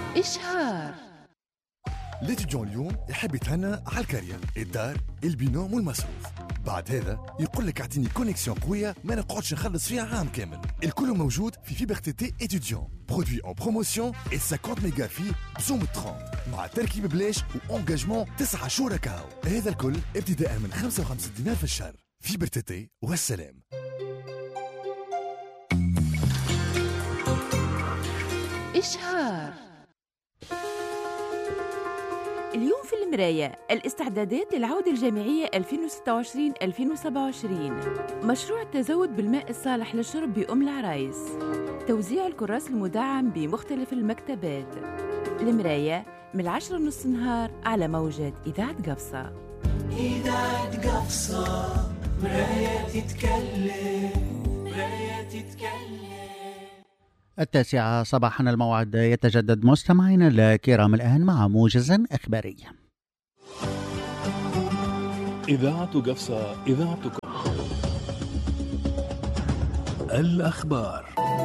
إشهار. ليتيديون اليوم يحب يتهنى على الكارير، الدار، البينوم والمصروف. بعد هذا يقول لك اعطيني كونيكسيون قويه ما نقعدش نخلص فيها عام كامل. الكل موجود في فيبر تي تي ايتيديون، برودوي اون بروموسيون و 50 ميجا في بزوم 30 مع تركيب بلاش وانجاجمون 9 شهور كاو. هذا الكل ابتداء من 55 دينار في الشهر. فيبر تي تي والسلام. إشهار. اليوم في المراية الاستعدادات للعودة الجامعية 2026-2027، مشروع التزود بالماء الصالح للشرب بأم العرايس، توزيع الكراس المدعم بمختلف المكتبات. المراية من 10:30 نهار على موجة إذاعة قفصة. إذاعة قفصة، مراية تتكلم، مراية تتكلم. 9 صباحا الموعد يتجدد. مستمعينا الكرام الآن مع موجز إخباري. إذاعة قفصة، إذاعتكم. الأخبار.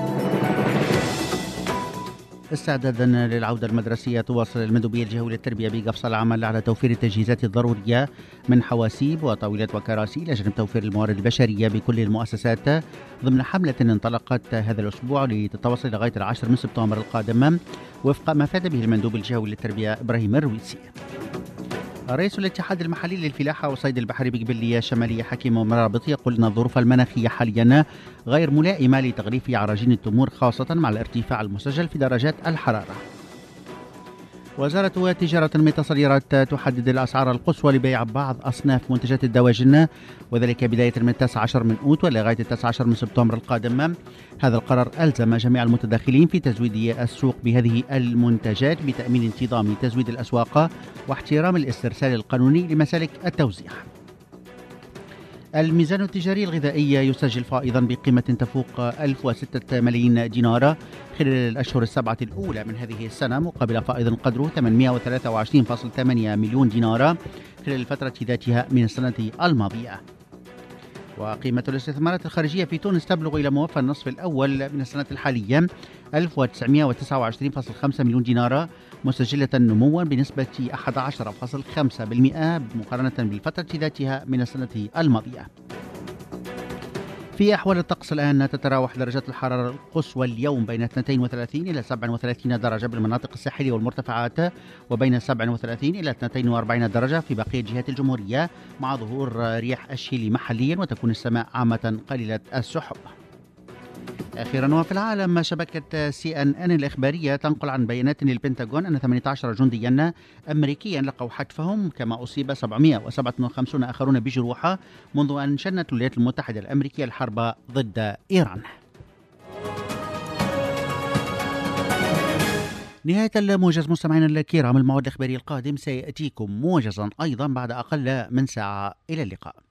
استعدادا للعودة المدرسية، تواصل المندوبية الجهوية للتربية بقفصة العمل على توفير التجهيزات الضرورية من حواسيب وطاولات وكراسي إلى جانب توفير الموارد البشرية بكل المؤسسات ضمن حملة انطلقت هذا الأسبوع لتتواصل لغاية 10 من سبتمبر القادم وفق ما فاد به المندوب الجهوي للتربية إبراهيم الرويسي. رئيس الاتحاد المحلي للفلاحة والصيد البحري بقبلية الشمالية حكيم مرابط يقول أن الظروف المناخية حاليا غير ملائمة لتغليف عراجين التمور، خاصة مع الارتفاع المسجل في درجات الحرارة. وزارة تجارة الميت الصغيرات تحدد الأسعار القصوى لبيع بعض أصناف منتجات الدواجن، وذلك بداية من 19 من أوت ولغاية 19 من سبتمبر القادم. هذا القرار ألزم جميع المتداخلين في تزويد السوق بهذه المنتجات بتأمين انتظام تزويد الأسواق واحترام الاسترسال القانوني لمسالك التوزيع. الميزان التجاري الغذائي يسجل فائضا بقيمة تفوق 1006 ملايين دينار خلال الأشهر السبعة الأولى من هذه السنة، مقابل فائض قدره 823.8 مليون دينار خلال الفترة ذاتها من السنة الماضية. وقيمة الاستثمارات الخارجية في تونس تبلغ إلى موفى النصف الأول من السنة الحالية 1929.5 مليون دينار، مسجلة نموا بنسبة 11.5% مقارنة بالفترة ذاتها من السنة الماضية. في أحوال الطقس الآن تتراوح درجات الحرارة القصوى اليوم بين 32 إلى 37 درجة بالمناطق الساحلية والمرتفعات، وبين 37 إلى 42 درجة في بقية جهات الجمهورية، مع ظهور رياح الشيلي محليا، وتكون السماء عامة قليلة السحب. أخيرا وفي العالم، شبكة CNN الإخبارية تنقل عن بيانات للبنتاغون أن 18 جنديا أمريكيا لقوا حتفهم، كما أصيب 757 آخرون بجروح منذ أن شنت الولايات المتحدة الأمريكية الحرب ضد إيران. نهاية الموجز مستمعينا الكرام. الموعد الإخباري القادم سيأتيكم موجزا أيضا بعد أقل من ساعة. إلى اللقاء.